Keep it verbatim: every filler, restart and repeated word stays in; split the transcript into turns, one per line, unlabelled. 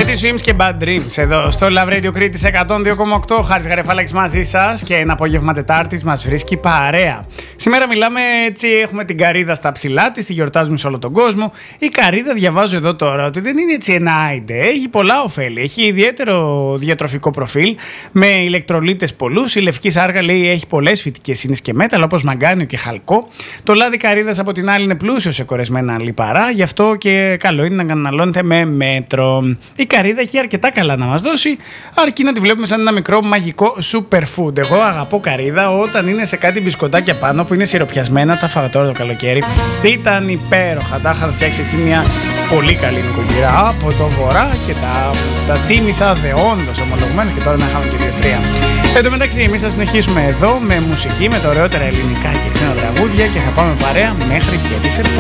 Pretty Swims και Bad Dreams εδώ στο Love Radio Κρήτης εκατόν δύο κόμμα οκτώ. Χάρης Γαρεφάλαξης μαζί σας και ένα απόγευμα Τετάρτης μας βρίσκει παρέα. Σήμερα μιλάμε έτσι, έχουμε την καρύδα στα ψηλά της, τη γιορτάζουμε σε όλο τον κόσμο. Η καρύδα, διαβάζω εδώ τώρα, ότι δεν είναι έτσι ένα άιντε. Έχει πολλά ωφέλη. Έχει ιδιαίτερο διατροφικό προφίλ με ηλεκτρολίτες πολλούς. Η λευκή σάργα λέει έχει πολλές φυτικές ίνες και μέταλλα όπως μαγκάνιο και χαλκό. Το λάδι καρύδας από την άλλη είναι πλούσιο σε κορεσμένα λιπαρά, γι' αυτό και καλό είναι να καταναλώνετε με μέτρο. Η καρύδα έχει αρκετά καλά να μας δώσει, αρκεί να τη βλέπουμε σαν ένα μικρό μαγικό superfood. Εγώ αγαπώ καρύδα όταν είναι σε κάτι μπισκοτάκια πάνω που είναι σιροπιασμένα. Τα φάγα τώρα το καλοκαίρι. Ήταν υπέροχα. Τα είχα φτιάξει εκεί μια πολύ καλή νοικοκυρά από το βορρά και τα, τα τίμησα δεόντως ομολογουμένως και τώρα να είχαμε και δύο-τρία. Εν τω μεταξύ, εμείς θα συνεχίσουμε εδώ με μουσική, με τα ωραιότερα ελληνικά και ξένα τραγούδια και θα πάμε παρέα μέχρι και τις επτά.